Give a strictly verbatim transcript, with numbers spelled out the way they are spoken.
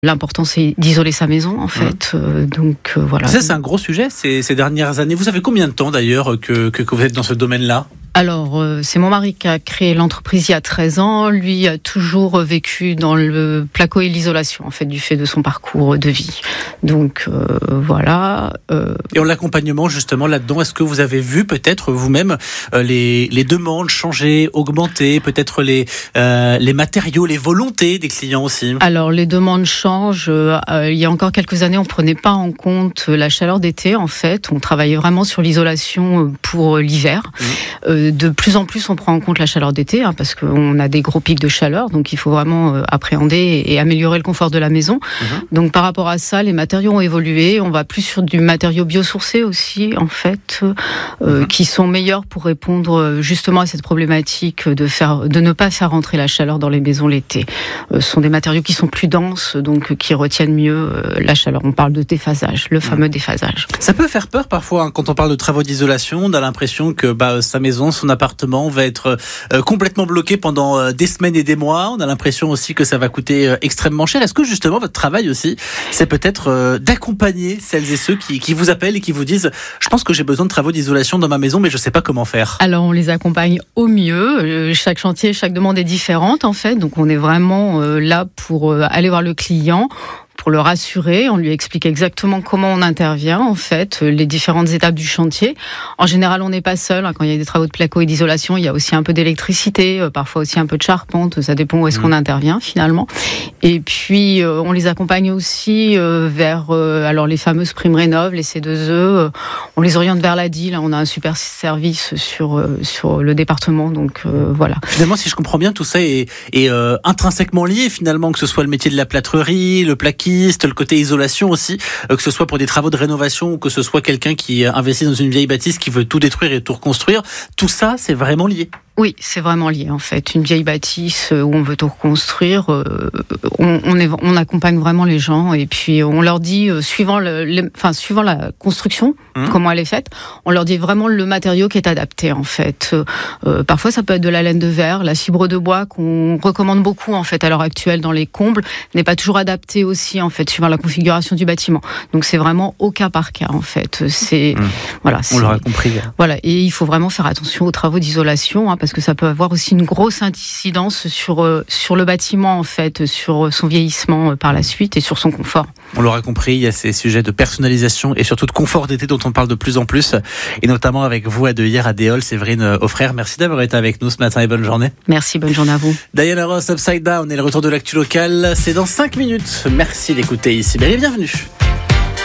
L'important, c'est d'isoler sa maison, en fait. Mmh. Euh, donc, euh, voilà. Ça, c'est un gros sujet ces, ces dernières années. Vous avez combien de temps, d'ailleurs, que, que, que vous êtes dans ce domaine-là ? Alors, euh, c'est mon mari qui a créé l'entreprise il y a treize ans. Lui a toujours vécu dans le placo et l'isolation, en fait, du fait de son parcours de vie. Donc, euh, voilà. Euh... Et en l'accompagnement, justement, là-dedans, est-ce que vous avez vu peut-être vous-même euh, les, les demandes changer, augmenter, peut-être les, euh, les matériaux, les volontés des clients aussi ? Alors, les demandes changent. Euh, il y a encore quelques années, on ne prenait pas en compte la chaleur d'été, en fait. On travaillait vraiment sur l'isolation pour l'hiver. Mmh. Euh, De plus en plus, on prend en compte la chaleur d'été, hein, parce qu'on a des gros pics de chaleur, donc il faut vraiment euh, appréhender et améliorer le confort de la maison. Mmh. Donc par rapport à ça, les matériaux ont évolué. On va plus sur du matériau biosourcé aussi, en fait, euh, mmh. qui sont meilleurs pour répondre justement à cette problématique de faire, de ne pas faire rentrer la chaleur dans les maisons l'été. Euh, ce sont des matériaux qui sont plus denses, donc qui retiennent mieux euh, la chaleur. On parle de déphasage, le fameux mmh. déphasage. Ça peut faire peur parfois, hein, quand on parle de travaux d'isolation. On a l'impression que bah, sa maison, son appartement va être euh, complètement bloqué pendant euh, des semaines et des mois. On a l'impression aussi que ça va coûter euh, extrêmement cher. Est-ce que justement votre travail aussi, c'est peut-être euh, d'accompagner celles et ceux qui, qui vous appellent et qui vous disent « Je pense que j'ai besoin de travaux d'isolation dans ma maison, mais je ne sais pas comment faire ». Alors on les accompagne au mieux. Euh, chaque chantier, chaque demande est différente en fait. Donc on est vraiment euh, là pour euh, aller voir le client, pour le rassurer, on lui explique exactement comment on intervient, en fait, les différentes étapes du chantier. En général, on n'est pas seul. Quand il y a des travaux de placo et d'isolation, il y a aussi un peu d'électricité, parfois aussi un peu de charpente. Ça dépend où est-ce mmh. qu'on intervient, finalement. Et puis, euh, on les accompagne aussi euh, vers euh, alors les fameuses primes rénov, les C deux E. Euh, on les oriente vers l'A D I. Là, on a un super service sur, euh, sur le département. Donc, euh, voilà. Finalement, si je comprends bien, tout ça est, est euh, intrinsèquement lié, finalement, que ce soit le métier de la plâtrerie, le plaquis, le côté isolation aussi, que ce soit pour des travaux de rénovation ou que ce soit quelqu'un qui investit dans une vieille bâtisse qui veut tout détruire et tout reconstruire, tout ça c'est vraiment lié. Oui, c'est vraiment lié en fait. Une vieille bâtisse où on veut tout reconstruire, euh, on, on, est, on accompagne vraiment les gens et puis on leur dit, euh, suivant, le, les, enfin, suivant la construction, mmh. comment elle est faite, on leur dit vraiment le matériau qui est adapté en fait. Euh, parfois ça peut être de la laine de verre, la fibre de bois qu'on recommande beaucoup en fait à l'heure actuelle dans les combles, n'est pas toujours adaptée aussi en fait, suivant la configuration du bâtiment. Donc c'est vraiment au cas par cas en fait. C'est, mmh. voilà, c'est, on l'aura compris. Voilà, et il faut vraiment faire attention aux travaux d'isolation, hein, parce que ça peut avoir aussi une grosse incidence sur, euh, sur le bâtiment, en fait, sur son vieillissement euh, par la suite et sur son confort. On l'aura compris, il y a ces sujets de personnalisation et surtout de confort d'été dont on parle de plus en plus, et notamment avec vous à Deuillères, à Déol, Séverine Offrère. Merci d'avoir été avec nous ce matin et bonne journée. Merci, bonne journée à vous. Diana Ross, Upside Down, et le retour de l'actu locale, c'est dans cinq minutes. Merci d'écouter ici. Belle et bienvenue.